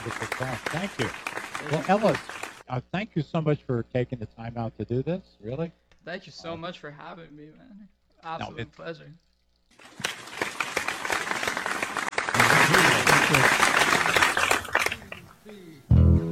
wonderful song. Thank you. Well, Ellis, thank you so much for taking the time out to do this. Really. Thank you so much for having me, man. No, Absolute pleasure.